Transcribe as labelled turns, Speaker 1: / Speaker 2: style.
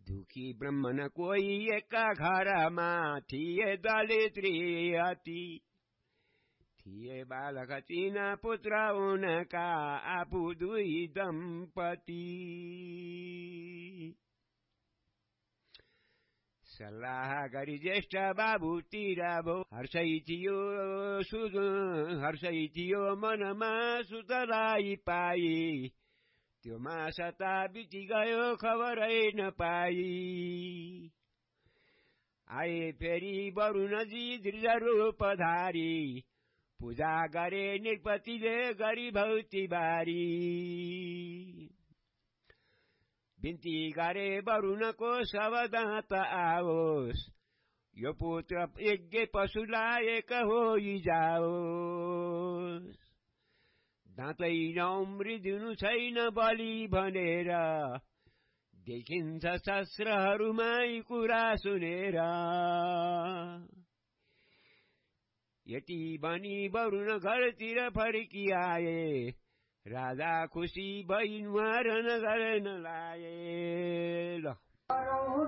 Speaker 1: दुखी ब्राह्मण कोही एका घरमा थिए दलित्री अति थिए बालक तीन पुत्र उनका आफू दुई दम्पति सल्लाह गरी ज्येष्ठ बाबुतिर भो हर्षै थियो मनमा सुतलाई पाई त्यो मासता बिति गयो खबरै नपाई आए फेरि वरुणजी दृढरूप धारी पूजा गरे नृपतिले गरी भौती बारी बिन्ती गरे वरुणको शवदाँत आओस् यो पुत्र यज्ञ पशुलाई एक होइजाओस् दाँतै नौम्रिदिनु छैन बलि भनेर देखिन्छ शास्त्रहरूमा कुरा सुनेर यति भनी वरुण घरतिर फर्किआए राजा खुसी भई नुहार नगर नलाए